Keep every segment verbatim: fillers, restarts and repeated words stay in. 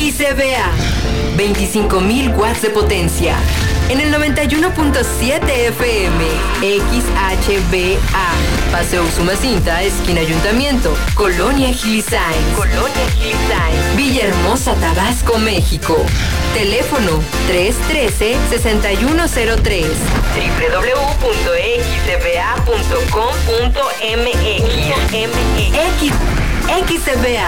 X C B A, veinticinco mil watts de potencia. En el noventa y uno punto siete F M, X H B A, Paseo Usumacinta, esquina Ayuntamiento, Colonia Gilisain, Colonia Gilisain, Villahermosa, Tabasco, México. Teléfono tres uno tres, seis uno cero tres, doble u doble u doble u punto x c b a punto com punto m x. X, X C B A.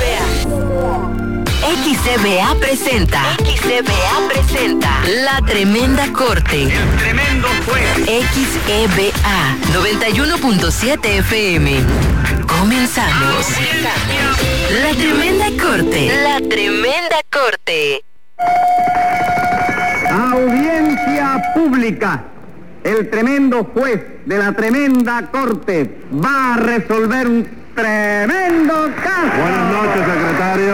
X C B A presenta. X C B A presenta La Tremenda Corte. El tremendo juez. X E B A noventa y uno punto siete F M. Comenzamos. La Tremenda Corte. La Tremenda Corte. Audiencia pública. El tremendo juez de la tremenda corte va a resolver un tremendo caso. Buenas noches, secretario.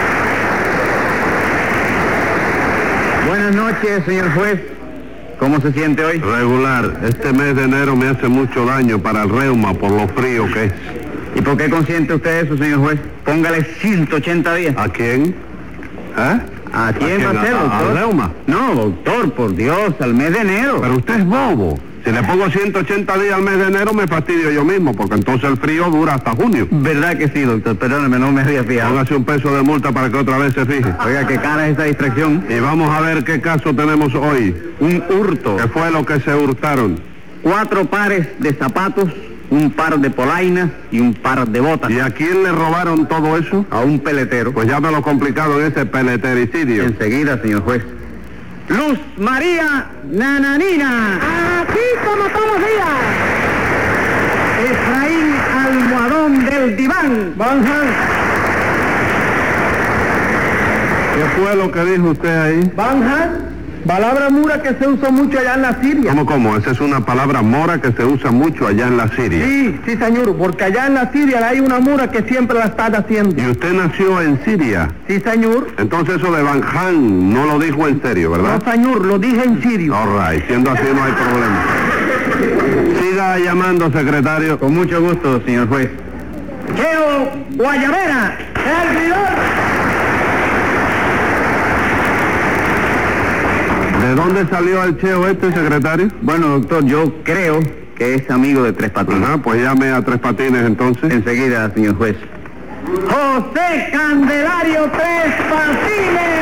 Buenas noches, señor juez. ¿Cómo se siente hoy? Regular. Este mes de enero me hace mucho daño para el reuma por lo frío que es. ¿Y por qué consiente usted eso, señor juez? Póngale ciento ochenta días. ¿A quién? ¿Eh? ¿A quién va a ser, ¿A- doctor? ¿Al reuma? No, doctor, por Dios, al mes de enero. Pero usted es bobo. Si le pongo ciento ochenta días al mes de enero, me fastidio yo mismo, porque entonces el frío dura hasta junio. ¿Verdad que sí, doctor? Perdóneme, no me había fijado. Póngase un peso de multa para que otra vez se fije. Oiga, qué cara es esta distracción. Y vamos a ver qué caso tenemos hoy. Un hurto. ¿Qué fue lo que se hurtaron? Cuatro pares de zapatos, un par de polainas y un par de botas. ¿Y a quién le robaron todo eso? A un peletero. Pues ya me lo complicado en ese peletericidio. Enseguida, señor juez. Luz María Nananina. Aquí como todos los días. Efraín Almohadón del Diván. Banjan. ¿Qué fue lo que dijo usted ahí? Banjan. Palabra mura que se usa mucho allá en la Siria. ¿Cómo, cómo? Esa es una palabra mora que se usa mucho allá en la Siria. Sí, sí, señor, porque allá en la Siria hay una mura que siempre la está haciendo. ¿Y usted nació en Siria? Sí, señor. Entonces eso de Banjan no lo dijo en serio, ¿verdad? No, señor, lo dije en serio. All right, siendo así no hay problema. Siga llamando, secretario. Con mucho gusto, señor juez. Cheo Guayabera, servidor. ¿De dónde salió el cheo este, secretario? Bueno, doctor, yo creo que es amigo de Tres Patines. Ajá, pues llame a Tres Patines entonces. Enseguida, señor juez. José Candelario Tres Patines.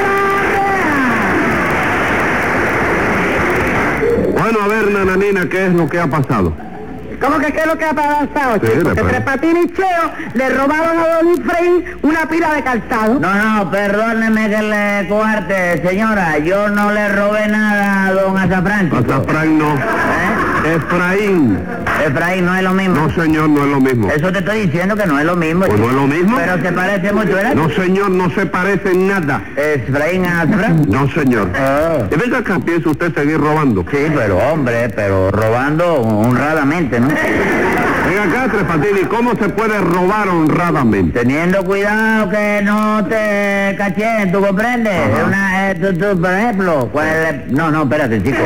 Bueno, a ver, Nananina, ¿qué es lo que ha pasado? ¿Cómo que qué es lo que ha pasado, Sí, chico? le Que parece. Tres Patines y Cheo le robaron a don Efraín una pila de calzado. No, no, perdóneme que le cuarte, señora. Yo no le robé nada a don Azafrán, chico. Azafrán no. ¿Eh? Efraín. Efraín, no es lo mismo. No, señor, no es lo mismo. Eso te estoy diciendo que no es lo mismo. Pues no es lo mismo. Pero se parece mucho, ¿verdad? No, señor, no se parece en nada. ¿Efraín a Azafrán? No, señor. Ah. ¿Y venga acá, piensa usted seguir robando? Sí, pero hombre, pero robando honradamente, ¿no? Venga acá, Tres Patines, ¿cómo se puede robar honradamente? Teniendo cuidado que no te cachen, ¿tú comprendes? Ajá. Una, eh, tú, tú, por ejemplo, ¿cuál es? No, no, espérate, chico.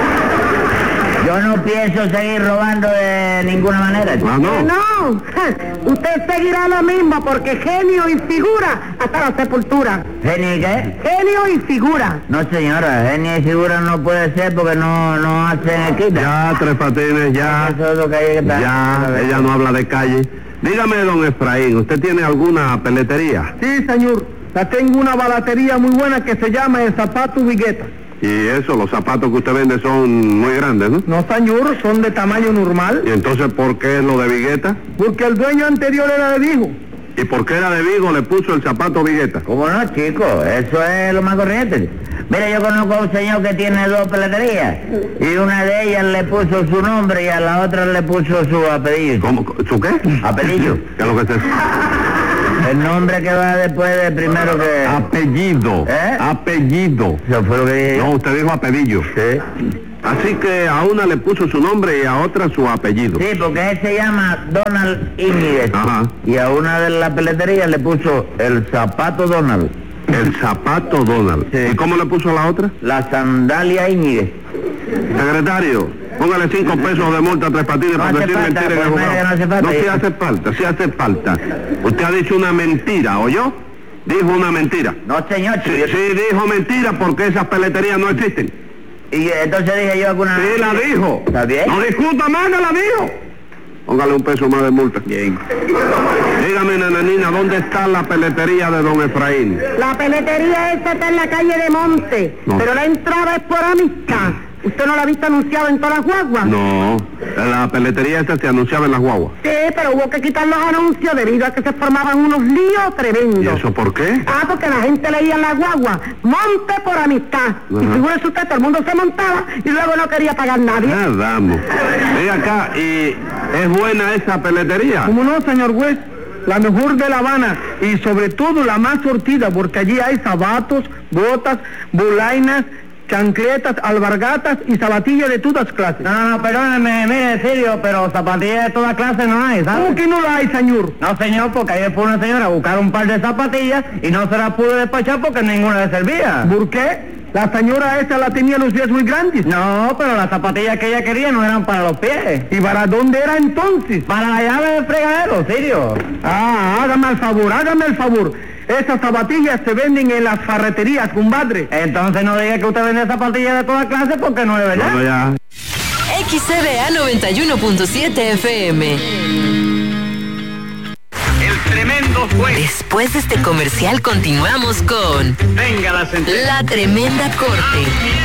Yo no pienso seguir robando de ninguna manera, chico. Ah, no. No, usted seguirá lo mismo porque genio y figura hasta la sepultura. ¿Genio y qué? Genio y figura. No, señora, genio y figura no puede ser porque no, no hacen equipo. Ya, Tres Patines, ya. Eso es lo que hay que estar. Ya, ella no habla de calle. Dígame, don Efraín, ¿usted tiene alguna peletería? Sí, señor. Ya tengo una balatería muy buena que se llama El Zapato Vigueta. Y eso, los zapatos que usted vende son muy grandes, ¿no? No, señor, son de tamaño normal. ¿Y entonces por qué es lo de Vigueta? Porque el dueño anterior era de Vigo. ¿Y por qué era de Vigo le puso el zapato Vigueta? ¿Cómo no, chico? Eso es lo más corriente. Mira, yo conozco a un señor que tiene dos peleterías y una de ellas le puso su nombre y a la otra le puso su apellido. ¿Cómo? ¿Su qué? Apellido. ¿Qué es lo que es eso? El nombre que va después de primero que... Apellido. ¿Eh? Apellido. Eso fue lo que dije. No, usted dijo apellido. Sí. Así que a una le puso su nombre y a otra su apellido. Sí, porque él se llama Donald Íñiguez. Ajá. Y a una de las peleterías le puso el zapato Donald. El zapato Donald. Sí. ¿Y cómo le puso a la otra? La sandalia Íñiguez. Secretario, póngale cinco pesos de multa a Tres Patines No por hace decir falta, mentira en el pues, juzgado. no hace falta. No, sí hace falta, sí hace falta. Usted ha dicho una mentira, ¿oyó? Dijo una mentira. No, señor. Sí, yo- sí, dijo mentira porque esas peleterías no existen. Y eh, entonces dije yo alguna... Sí, la dijo. ¿Está bien? No discuta más que la dijo. Póngale un peso más de multa. Bien. Dígame, nananina, ¿dónde está la peletería de don Efraín? La peletería esa está en la calle de Monte, No. pero la entrada es por amistad. ¿Usted no la ha visto anunciada en todas las guaguas? No, la peletería esta se anunciaba en las guaguas. Sí, pero hubo que quitar los anuncios debido a que se formaban unos líos tremendos. ¿Y eso por qué? Ah, porque la gente leía en la guagua, monte por amistad. Y Ajá. figúrese usted, todo el mundo se montaba y luego no quería pagar nadie. Ah, vamos. Ven acá, ¿y es buena esa peletería? ¿Cómo no, señor juez? La mejor de La Habana y sobre todo la más surtida, porque allí hay zapatos, botas, bolainas, chancletas, albargatas y zapatillas de todas clases. No, no, no, perdóneme, mire, Sirio, pero zapatillas de toda clase no hay, ¿sabes? ¿Cómo que no la hay, señor? No, señor, porque ayer fue una señora a buscar un par de zapatillas y no se las pudo despachar porque ninguna le servía. ¿Por qué? La señora esa la tenía los pies muy grandes. No, pero las zapatillas que ella quería no eran para los pies. ¿Y para dónde era entonces? Para la llave del fregadero, Sirio. Ah, hágame el favor, hágame el favor. Esas zapatillas se venden en las ferreterías, compadre. Entonces no diga que usted vende zapatillas de toda clase porque no es verdad. Bueno, ya. X C B A noventa y uno punto siete F M. El tremendo juez. Después de este comercial continuamos con Venga la sentencia. La Tremenda Corte.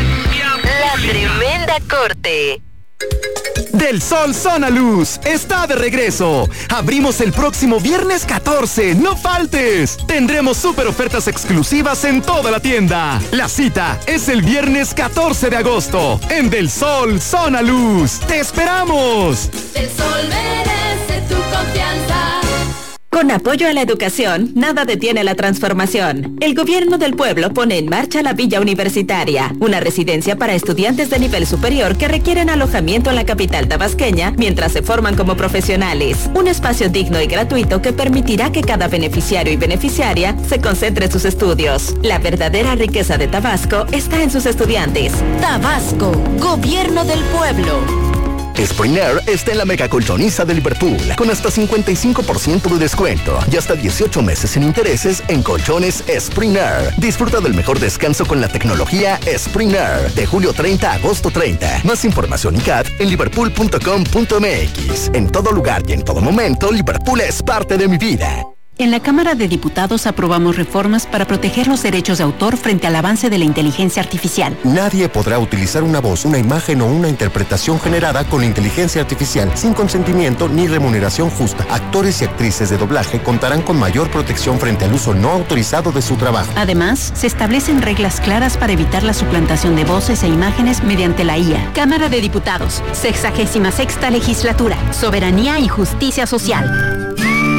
La Tremenda Corte. Del Sol Zona Luz está de regreso. Abrimos el próximo viernes catorce. ¡No faltes! Tendremos súper ofertas exclusivas en toda la tienda. La cita es el viernes catorce de agosto en Del Sol Zona Luz. ¡Te esperamos! El sol merece tu confianza. Con apoyo a la educación, nada detiene la transformación. El gobierno del pueblo pone en marcha la Villa Universitaria, una residencia para estudiantes de nivel superior que requieren alojamiento en la capital tabasqueña mientras se forman como profesionales. Un espacio digno y gratuito que permitirá que cada beneficiario y beneficiaria se concentre en sus estudios. La verdadera riqueza de Tabasco está en sus estudiantes. Tabasco, gobierno del pueblo. Springer está en la mega colchoniza de Liverpool con hasta cincuenta y cinco por ciento de descuento y hasta dieciocho meses sin intereses en colchones Springer. Disfruta del mejor descanso con la tecnología Springer de julio treinta a agosto treinta. Más información y C A T en liverpool punto com punto m x. En todo lugar y en todo momento, Liverpool es parte de mi vida. En la Cámara de Diputados aprobamos reformas para proteger los derechos de autor frente al avance de la inteligencia artificial. Nadie podrá utilizar una voz, una imagen o una interpretación generada con inteligencia artificial sin consentimiento ni remuneración justa. Actores y actrices de doblaje contarán con mayor protección frente al uso no autorizado de su trabajo. Además, se establecen reglas claras para evitar la suplantación de voces e imágenes mediante la I A. Cámara de Diputados, sexagésima sexta legislatura, soberanía y justicia social.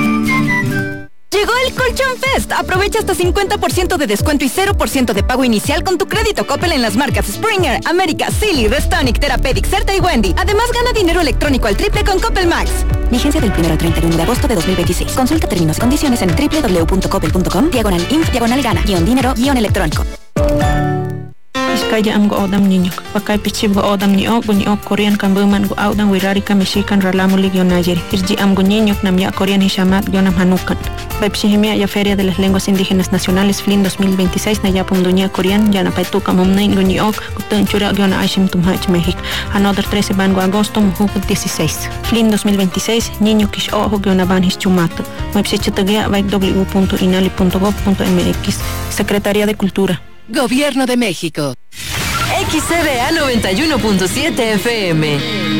Llegó el Colchón Fest. Aprovecha hasta cincuenta por ciento de descuento y cero por ciento de pago inicial con tu crédito Coppel en las marcas Springer, América, Silly, Restonic, Therapeutic, Certa y Wendy. Además, gana dinero electrónico al triple con Coppel Max. Vigencia del primero al treinta y uno de agosto de dos mil veintiséis. Consulta términos y condiciones en doble u doble u doble u punto coppel punto com, diagonal inf, diagonal gana, guión dinero, guión electrónico. Iskaya am go odam niño, pakai pichib go odam ni og ni og Korean kan buman go audan wirari ka mexican ralamu ligio Niger. Irji am go niño nam ya Korean hishamat yo nam hanukan. Baipsihimia ya Feria de las Lenguas Indígenas Nacionales Flin dos mil veintiséis na ya punduña Korean ya na paituka momnai go ni og guten chura yo na aishim tumhach México. Another trece van go agosto mujuk dieciséis. Flin dos mil veintiséis niño kish ojo yo na van hischumato. Baipsichitagia vaik w punto inali punto gov punto m x. Secretaría de Cultura. Gobierno de México. X C B A noventa y uno punto siete F M.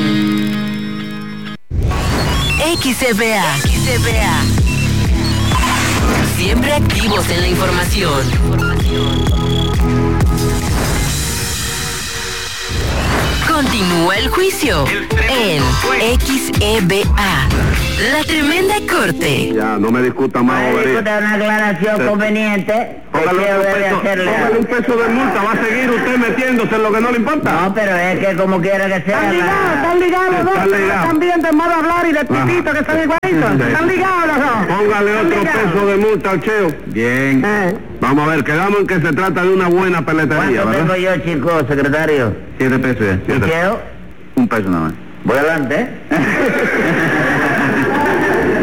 X C B A. X C B A. Siempre activos en la información. Continúa el juicio en X E B A. La Tremenda Corte. Ya, no me discuta más, No me bobería. discuta una aclaración Sí. conveniente. Póngale que otro debe peso, hacerle. póngale un peso de multa. ¿Va a seguir usted metiéndose en lo que no le importa? No, pero es que como quiera que sea. Están ligados, la- están ligados los dos. Están ligados. También de modo hablar y de tipito que son igualitos. Sí. Están ligados los dos. Póngale Están otro ligados. peso de multa al cheo. Bien. Eh. Vamos a ver, quedamos en que se trata de una buena peletería, ¿Cuánto ¿verdad? tengo yo, chico, secretario? Siete pesos ya. ¿Y Siete. Cheo? Un peso nada más. Voy adelante, ¿eh? Dígame,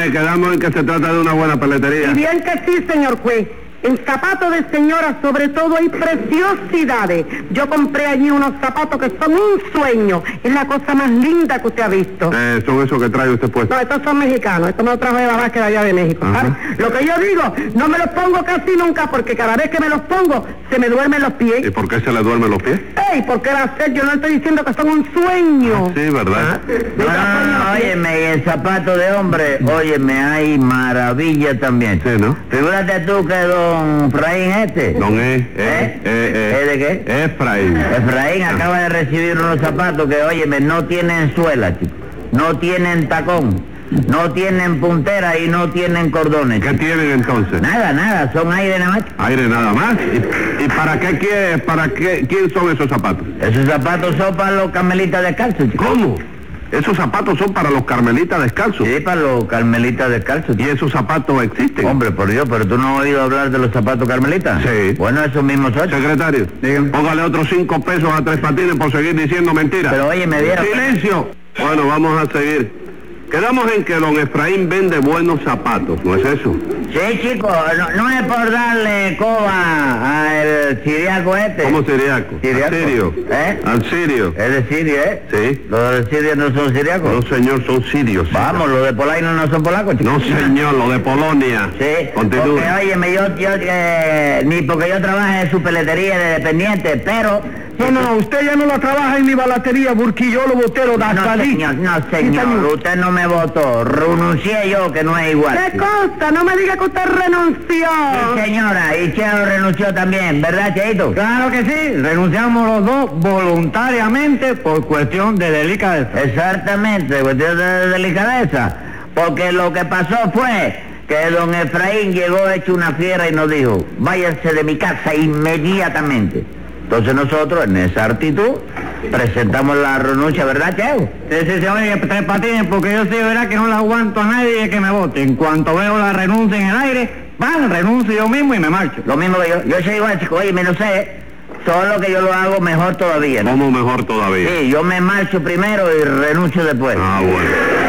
Oye, quedamos en que se trata de una buena peletería. Y bien que sí, señor juez. En zapatos de señora, sobre todo, hay preciosidades. Yo compré allí unos zapatos que son un sueño. Es la cosa más linda que usted ha visto. Eh, son esos que trae usted puesto. No, estos son mexicanos. Estos me los trajo de la básquet de allá de México, ¿sabes? Lo que yo digo, no me los pongo casi nunca porque cada vez que me los pongo, se me duermen los pies. ¿Y por qué se le duermen los pies? ¡Ey! ¿Por qué va a ser? Yo no estoy diciendo que son un sueño. Ah, sí, ¿verdad? No, no, no, óyeme, y el zapato de hombre, óyeme, hay maravilla también. Sí, ¿no? Figúrate tú que don Efraín este. Don E. ¿Eh? Eh, eh, ¿Eh de qué? Efraín. Efraín acaba de recibir unos zapatos que, óyeme, no tienen suela, chico. No tienen tacón. No tienen puntera y no tienen cordones. ¿Qué tienen entonces? Nada, nada, son aire nada más. Aire nada más. ¿Y, y para qué quiere, para qué, quién son esos zapatos? Esos zapatos son para los carmelitas descalzos, chico. ¿Cómo? ¿Esos zapatos son para los carmelitas descalzos? Sí, para los carmelitas descalzos. ¿Y esos zapatos existen? Hombre, por Dios, pero tú no has oído hablar de los zapatos carmelitas. Sí. Bueno, esos mismos son. Secretario, dígame. Póngale otros cinco pesos a Tres Patines por seguir diciendo mentiras. Pero oye, me dieron... ¡Silencio! Bueno, vamos a seguir. Quedamos en que don Efraín vende buenos zapatos, ¿no es eso? Sí, chico, no, no es por darle coba al siriaco este. ¿Cómo siriaco? ¿Siriaco? ¿Al sirio? ¿Eh? ¿Al sirio? Es de Siria, ¿eh? Sí. ¿Los de Siria no son siriacos? No, señor, son sirios. Vamos, los de Polaino no son polacos, chico. No, señor, los de Polonia. Sí. Continúa. Porque, óyeme, yo, yo eh, ni porque yo trabaje en su peletería de dependiente, pero... No, no, usted ya no la trabaja en mi balatería, Burquillolo Botero, da No, salí. señor, no, señor, usted no me votó. Renuncié yo, que no es igual. ¿Qué cosa? No me diga que usted renunció. Sí, señora, y Cheo renunció también, ¿verdad, Cheito? Claro que sí, renunciamos los dos voluntariamente por cuestión de delicadeza. Exactamente, cuestión de delicadeza. Porque lo que pasó fue que don Efraín llegó hecho una fiera y nos dijo, váyanse de mi casa inmediatamente. Entonces nosotros, en esa actitud, presentamos la renuncia, ¿verdad, Cheo? Sí, sí, sí, oye, Tres Patines, porque yo sí, verá que no la aguanto a nadie que me vote. En cuanto veo la renuncia en el aire, van, renuncio yo mismo y me marcho. Lo mismo que yo, yo soy igual, chico, oye, me no sé, solo que yo lo hago mejor todavía, ¿no? ¿Cómo mejor todavía? Sí, yo me marcho primero y renuncio después. Ah, bueno.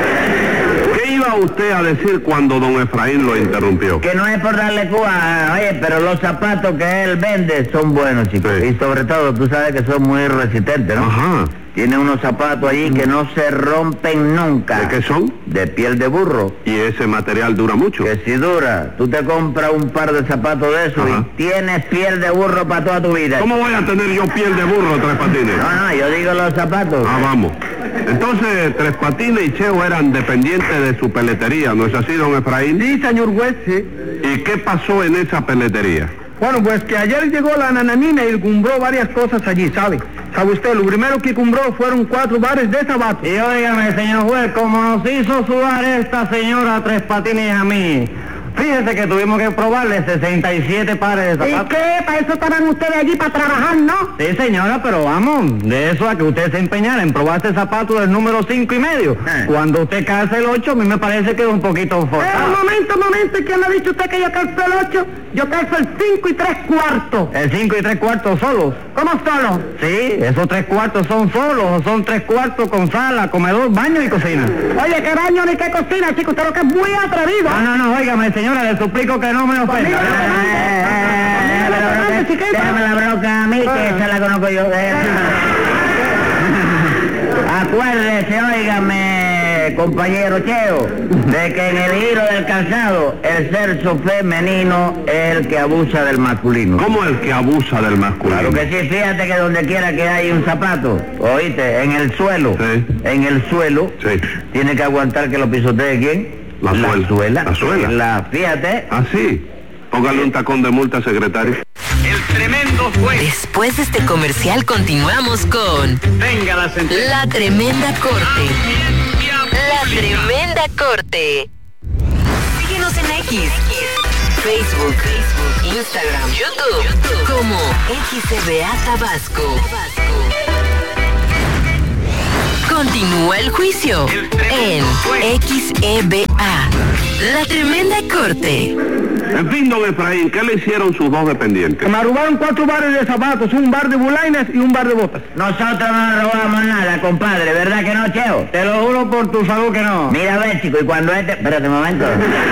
¿Qué iba usted a decir cuando don Efraín lo interrumpió? Que no es por darle cuba, oye, pero los zapatos que él vende son buenos, chicos. Sí. Y sobre todo, tú sabes que son muy resistentes, ¿no? Ajá. Tiene unos zapatos allí que no se rompen nunca. ¿De qué son? De piel de burro. ¿Y ese material dura mucho? Que si dura, tú te compras un par de zapatos de esos Ajá. y tienes piel de burro para toda tu vida. ¿Cómo voy a tener yo piel de burro, Tres Patines? No, no, yo digo los zapatos. Ah, vamos. Entonces, Tres Patines y Cheo eran dependientes de su peletería, ¿no es así, don Efraín? Sí, señor juez, sí. ¿Y qué pasó en esa peletería? Bueno, pues que ayer llegó la nananina y cumbró varias cosas allí, ¿sabe? ¿Sabe usted? Lo primero que cumbró fueron cuatro bares de zapatos. Y óigame, señor juez, como nos hizo sudar esta señora Tres Patines a mí. Fíjese que tuvimos que probarle sesenta y siete pares de ¿Y zapatos. qué? ¿Para eso estaban ustedes allí para trabajar, no? Sí, señora, pero vamos, de eso a que usted se empeñara en probar este zapato del número cinco y medio. Eh. Cuando usted calza el ocho, a mí me parece que es un poquito Eh, forzado. un momento, un momento, ¿y quién le ha dicho usted que yo calzo el ocho? Yo calzo el cinco y tres cuartos. El cinco y tres cuartos solos. ¿Cómo solo? Sí, esos tres cuartos son solos, o son tres cuartos con sala, comedor, baño y cocina. Oye, qué baño ni qué cocina, chico, usted lo que es muy atrevido. No, no, no, óigame, señora, le suplico que no me ofenda. Conmigo no me- Eh, eh, eh, Conmigo no me mande, chiquita. Déjame la bronca a mí, que esa la conozco yo. Eh. Acuérdese, óigame, compañero Cheo, de que en el giro del calzado el sexo femenino es el que abusa del masculino. ¿Cómo el que abusa del masculino? Claro que sí, fíjate que donde quiera que hay un zapato, oíste, en el suelo, Sí. en el suelo, Sí. tiene que aguantar que lo pisotee quién. La suela. suela. La suela. La, fíjate. Ah, sí. Póngale un tacón de multa, secretario. El tremendo juez. Después de este comercial continuamos con Venga la sentencia. La Tremenda Corte. La Tremenda Corte. Síguenos en X, Facebook, Instagram, YouTube, como X E B A Tabasco. Continúa el juicio en X E B A. La Tremenda Corte. En fin, don Efraín, ¿qué le hicieron sus dos dependientes? Me robaron cuatro bares de zapatos, un bar de bulainas y un bar de botas. Nosotros no robamos nada, compadre, ¿verdad que no, Cheo? Te lo juro por tu salud que no. Mira, a ver, chico, y cuando este... Espérate un momento.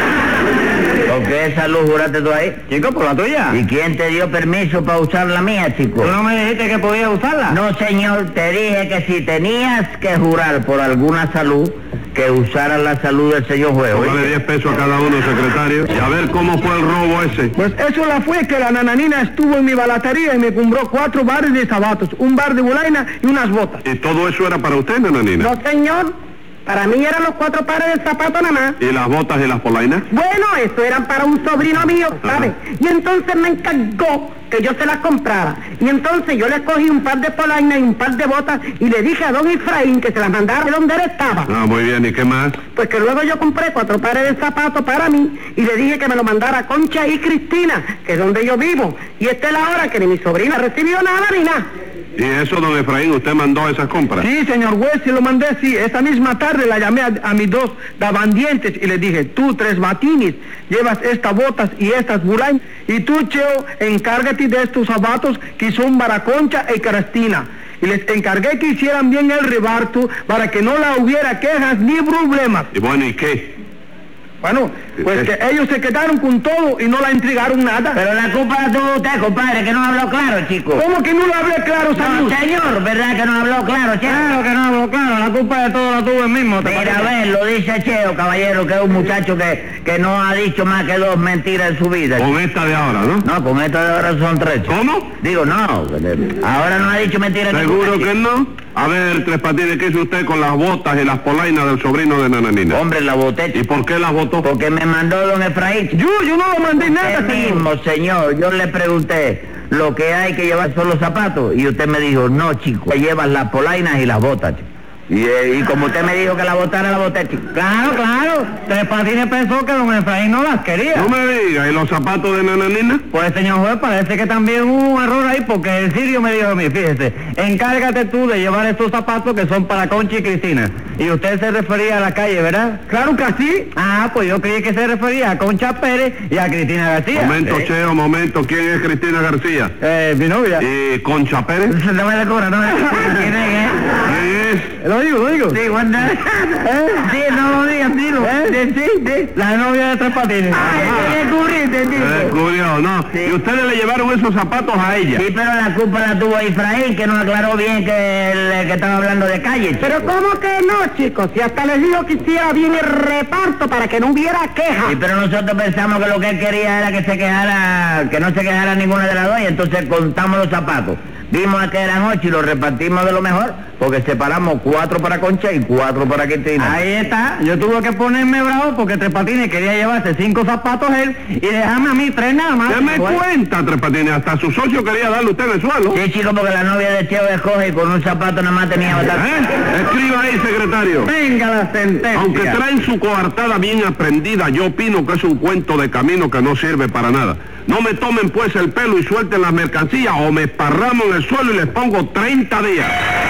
¿Por qué esa luz juraste tú ahí? Chico, por la tuya. ¿Y quién te dio permiso para usar la mía, chico? ¿Tú no me dijiste que podía usarla? No, señor, te dije que si tenías que jurar por alguna salud, que usaras la salud del señor juez. Póngale diez pesos a cada uno, secretario, y a ver cómo fue el robo ese. Pues eso la fue que la nananina estuvo en mi balatería y me compró cuatro bares de zapatos, un bar de bulaina y unas botas. ¿Y todo eso era para usted, nananina? No, señor. Para mí eran los cuatro pares de zapatos nada más. ¿Y las botas y las polainas? Bueno, eso eran para un sobrino mío, ¿sabes? Y entonces me encargó que yo se las comprara. Y entonces yo le cogí un par de polainas y un par de botas y le dije a don Efraín que se las mandara de donde él estaba. Ah, muy bien, ¿y qué más? Pues que luego yo compré cuatro pares de zapatos para mí y le dije que me lo mandara a Concha y Cristina, que es donde yo vivo. Y esta es la hora que ni mi sobrina recibió nada ni nada. ¿Y eso, don Efraín, usted mandó esas compras? Sí, señor juez, sí lo mandé, sí. Esa misma tarde la llamé a, a mis dos dabandientes y les dije, tú, Tres Batines, llevas estas botas y estas bulainas, y tú, Cheo, encárgate de estos zapatos que son para Concha y Cristina. Y les encargué que hicieran bien el reparto para que no la hubiera quejas ni problemas. Y bueno, ¿y qué? Bueno, pues que ellos se quedaron con todo y no la entregaron nada. Pero la culpa la tuvo usted, compadre, que no habló claro, chico. ¿Cómo que no lo hablé claro, Salud? No, señor, ¿verdad que no habló claro, Cheo? Claro que no habló claro, la culpa de todo la tuvo el mismo. Mira, a ver, lo dice Cheo, caballero, que es un muchacho que, que no ha dicho más que dos mentiras en su vida. Con esta de ahora, ¿no? No, con esta de ahora son tres. ¿Cómo? Digo, no, ahora no ha dicho mentiras. ¿Seguro que no? A ver, Tres Patines, ¿qué hizo usted con las botas y las polainas del sobrino de Nananina? Hombre, la boté. ¿Y por qué las botó? Porque me mandó don Efraín. Yo, yo no lo mandé nada, señor. mismo, señor. Yo le pregunté, lo que hay que llevar son los zapatos. Y usted me dijo, no, chico, te llevas las polainas y las botas, chico. Y, eh, y como usted me dijo que la botara, la boté, chico. Claro, claro. Tres Patines pensó que don Efraín no las quería. No me diga, ¿y los zapatos de Nananina? Pues, señor juez, parece que también hubo un error ahí, porque el Sirio me dijo a mí, fíjese, encárgate tú de llevar estos zapatos que son para Concha y Cristina. Y usted se refería a la calle, ¿verdad? Claro que sí. Ah, pues yo creí que se refería a Concha Pérez y a Cristina García. Momento, ¿Eh? Cheo, momento, ¿quién es Cristina García? Eh, mi novia. ¿Y Concha Pérez? No me descubra, no me ¿Quién es? ¿Quién es? Lo digo, lo digo. Sí, bueno, ¿eh? Sí, no lo digas, dilo. ¿Eh? Sí, sí. La novia de Tres Patines. Ay, te descubriste, Se tío. descubrió, ¿no? Sí. Y ustedes le llevaron esos zapatos a ella. Sí, pero la culpa la tuvo Efraín, que no aclaró bien que, el, que estaba hablando de calle, chico. Pero ¿cómo que no, chicos? Si hasta les dijo que hiciera bien el reparto para que no hubiera queja. Sí, pero nosotros pensamos que lo que él quería era que se quejara, que no se quejara ninguna de las dos, y entonces contamos los zapatos. Vimos que eran ocho y los repartimos de lo mejor, porque separamos cuatro para Concha y cuatro para Cristina. Ahí está. Yo tuve que ponerme bravo porque Tres Patines quería llevarse cinco zapatos él y dejarme a mí tres nada más. Deme cuenta, Tres Patines, hasta su socio quería darle usted en el suelo. Sí, chico, porque la novia de Cheo escoge y con un zapato nada más tenía bastante. ¿Eh? Escriba ahí, secretario. Venga la sentencia. Aunque traen su coartada bien aprendida, yo opino que es un cuento de camino que no sirve para nada. No me tomen pues el pelo y suelten las mercancías o me esparramos en el suelo y les pongo treinta días.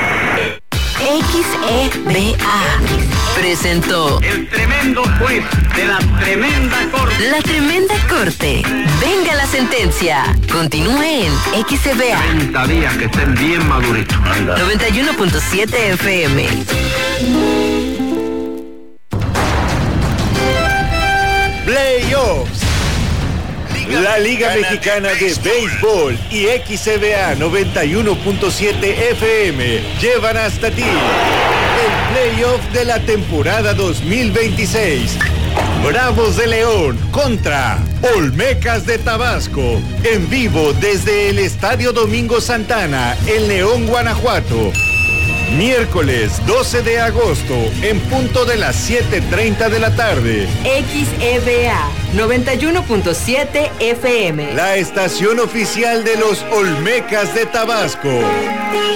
X E B A presentó El tremendo juez de la tremenda corte. La Tremenda Corte. Venga la sentencia. Continúe en X E B A treinta días que estén bien maduritos. Anda. noventa y uno punto siete F M. Playoffs. La Liga Mexicana de Béisbol y X E B A noventa y uno punto siete F M llevan hasta ti el playoff de la temporada dos mil veintiséis. Bravos de León contra Olmecas de Tabasco, en vivo desde el Estadio Domingo Santana, en León, Guanajuato. Miércoles doce de agosto, en punto de las siete treinta de la tarde. X E B A noventa y uno punto siete F M. La estación oficial de los Olmecas de Tabasco.